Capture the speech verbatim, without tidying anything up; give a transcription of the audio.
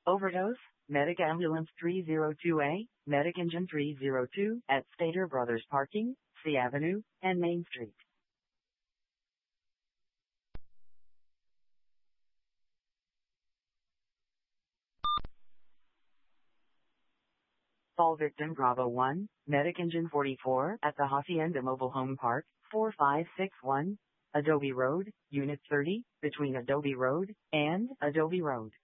Overdose, Medic Ambulance three oh two A, Medic Engine three oh two, at Stater Brothers Parking, C Avenue, and Main Street. Fall victim Bravo one, Medic Engine forty-four, at the Hacienda Mobile Home Park, four five six one, Adobe Road, Unit thirty, between Adobe Road and Adobe Road.